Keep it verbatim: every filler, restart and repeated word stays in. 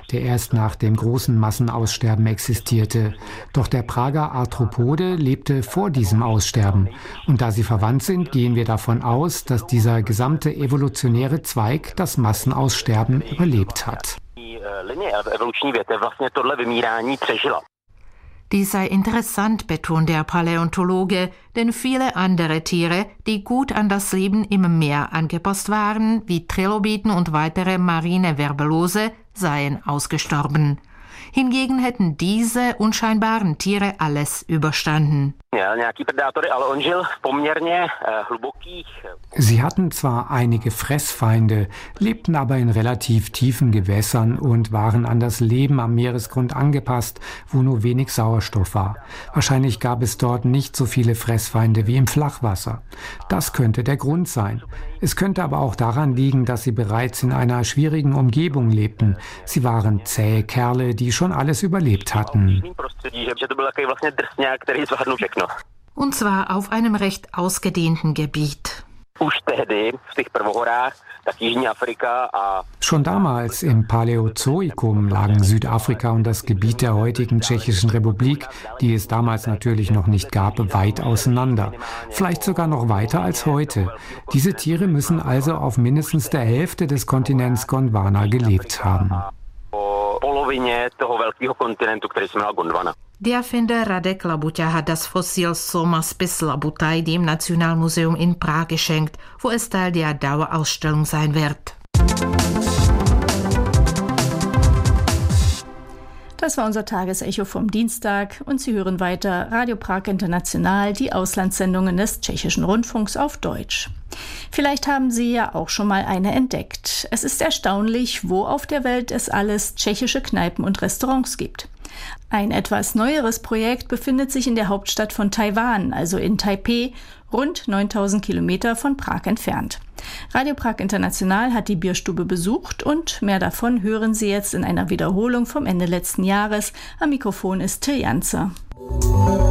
der erst nach dem großen Massenaussterben existierte. Doch der Prager Arthropode lebte vor diesem Aussterben. Und da sie verwandt sind, gehen wir davon aus, dass dieser gesamte evolutionäre Zweig das Massenaussterben überlebt hat. Dies sei interessant, betont der Paläontologe, denn viele andere Tiere, die gut an das Leben im Meer angepasst waren, wie Trilobiten und weitere marine Wirbellose, seien ausgestorben. Hingegen hätten diese unscheinbaren Tiere alles überstanden. Sie hatten zwar einige Fressfeinde, lebten aber in relativ tiefen Gewässern und waren an das Leben am Meeresgrund angepasst, wo nur wenig Sauerstoff war. Wahrscheinlich gab es dort nicht so viele Fressfeinde wie im Flachwasser. Das könnte der Grund sein. Es könnte aber auch daran liegen, dass sie bereits in einer schwierigen Umgebung lebten. Sie waren zähe Kerle, die schon alles überlebt hatten. Und zwar auf einem recht ausgedehnten Gebiet. Schon damals im Paläozoikum lagen Südafrika und das Gebiet der heutigen Tschechischen Republik, die es damals natürlich noch nicht gab, weit auseinander. Vielleicht sogar noch weiter als heute. Diese Tiere müssen also auf mindestens der Hälfte des Kontinents Gondwana gelebt haben. Der Erfinder Radek Labuťa hat das Fossil Somaspis labutai dem Nationalmuseum in Prag geschenkt, wo es Teil der Dauerausstellung sein wird. Das war unser Tagesecho vom Dienstag und Sie hören weiter Radio Prag International, die Auslandssendungen des Tschechischen Rundfunks auf Deutsch. Vielleicht haben Sie ja auch schon mal eine entdeckt. Es ist erstaunlich, wo auf der Welt es alles tschechische Kneipen und Restaurants gibt. Ein etwas neueres Projekt befindet sich in der Hauptstadt von Taiwan, also in Taipeh, rund neuntausend Kilometer von Prag entfernt. Radio Prag International hat die Bierstube besucht und mehr davon hören Sie jetzt in einer Wiederholung vom Ende letzten Jahres. Am Mikrofon ist Till Janze.